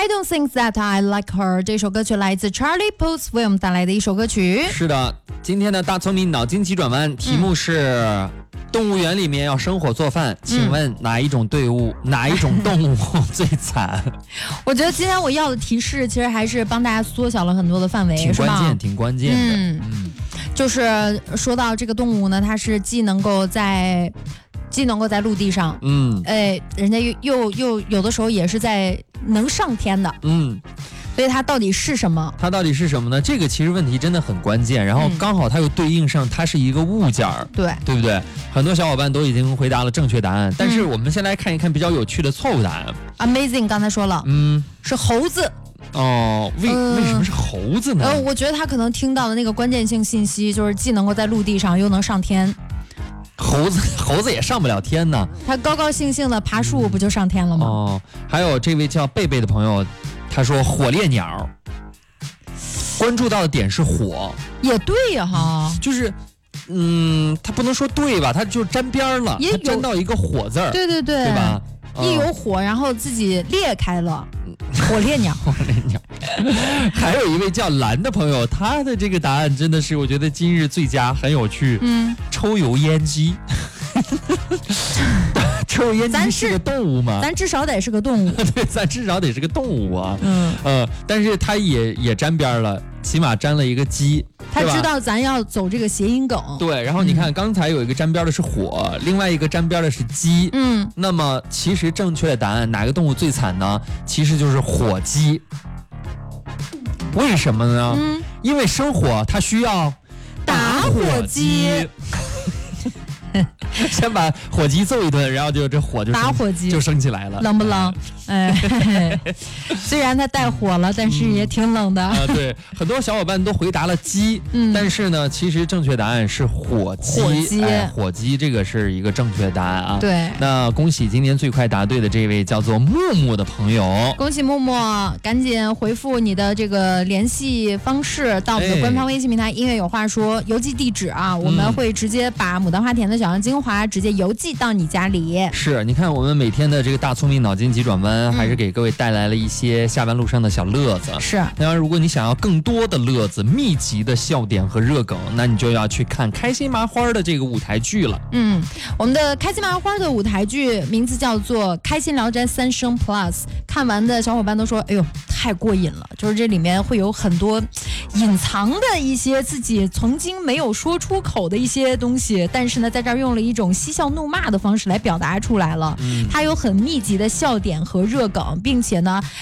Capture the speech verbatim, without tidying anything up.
don't think that I like her 这首歌曲来自 Charlie Puth 为我们带来的一首歌曲。 是的，今天的大聪明脑筋急转弯题目是、嗯、动物园里面要生火做饭，请问哪一种队伍、嗯、哪一种动物最惨？ 我觉得今天我要的提示其实还是帮大家缩小了很多的范围， 挺关键， 是吧？ 挺关键的。 嗯，嗯就是说到这个动物呢，它是既能够在既能够在陆地上， 嗯， 哎，人家又又又有的时候也是在能上天的， 嗯。 所以它到底是什么？ 它到底是什么呢？这个其实问题真的很关键，然后刚好它又对应上它是一个物件儿、嗯， 对对不对？很多小伙伴都已经回答了正确答案，但是我们先来看一看比较有趣的错误答案。 Amazing 刚才说了，嗯，是猴子。 哦，为、呃、为什么是猴子呢？ 呃，我觉得他可能听到的那个关键性信息就是既能够在陆地上又能上天。 猴子猴子也上不了天呢， 他高高兴兴的爬树不就上天了吗？ 哦，还有这位叫贝贝的朋友，他说火烈鸟，关注到的点是火， 也对呀哈， 就是嗯，他不能说对吧，他就沾边了，他沾到一个火字儿， 对对对， 对吧？ 一有火，然后自己裂开了，火烈鸟， 火烈鸟。还有一位叫蓝的朋友，他的这个答案真的是我觉得今日最佳，很有趣。嗯，抽油烟机。抽油烟机是个动物吗？ 咱至少得是个动物。 对，咱至少得是个动物啊。嗯呃，但是他也也沾边了，起码沾了一个鸡。 他知道咱要走这个谐音梗。 对，然后你看、嗯、刚才有一个沾边的是火，另外一个沾边的是鸡。嗯，那么其实正确的答案哪个动物最惨呢？其实就是火鸡。为什么呢？嗯，因为生火它需要打火机。 先把火鸡揍一顿，然后就这火就打火机就升起来了， 冷不冷？哎，虽然它带火了，但是也挺冷的。 嗯、啊，对，很多小伙伴都回答了鸡，嗯，但是呢，其实正确答案是火鸡。 火鸡， 哎、火鸡这个是一个正确答案啊。 对， 那恭喜今天最快答对的这位叫做木木的朋友， 恭喜木木，赶紧回复你的这个联系方式到我们的官方微信平台“音乐有话说”邮寄地址啊，我们会直接把牡丹花田的小样精华直接邮寄到你家里。 是，你看我们每天的这个大聪明脑筋急转弯、嗯、还是给各位带来了一些下班路上的小乐子。 是， 那如果你想要更多的乐子、密集的笑点和热梗，那你就要去看开心麻花的这个舞台剧了。 嗯，我们的开心麻花的舞台剧名字叫做《开心聊斋三生 Plus》，看完的小伙伴都说哎呦太过瘾了，就是这里面会有很多隐藏的一些自己曾经没有说出口的一些东西，但是呢在这儿用了一种嬉笑怒骂的方式来表达出来了。嗯，它有很密集的笑点和热梗，并且呢